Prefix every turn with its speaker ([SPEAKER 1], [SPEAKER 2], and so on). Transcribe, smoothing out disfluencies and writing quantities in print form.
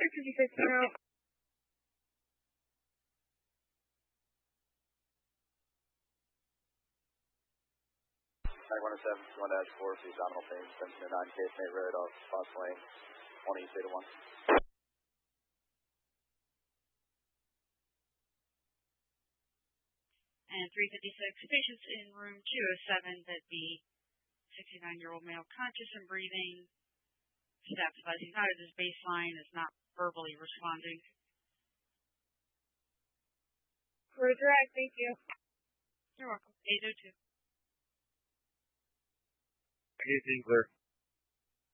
[SPEAKER 1] 356 zero.
[SPEAKER 2] 107, 1-4, for abdominal pain, 709 case May Road off Fox Lane, 20 Theta 1.
[SPEAKER 3] And 356, patients in room 207, that'd be 69-year-old male, conscious and breathing. Staff advised he's not at his baseline, is not verbally responding.
[SPEAKER 1] Roger, thank you.
[SPEAKER 3] You're welcome. 802.
[SPEAKER 4] Anything clear.